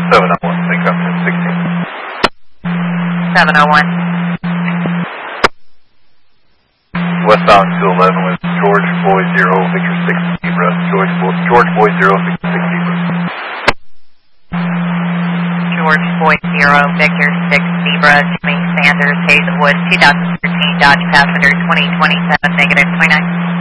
701, make up 1016. 701. Westbound 211 with George Boy 0, Victor 6 Zebra. George Boy 0, Victor 6 Zebra. George Boy 0, Victor 6 Zebra, Jimmy Sanders, Hazelwood, 2013 Dodge Passenger 2027, negative 29.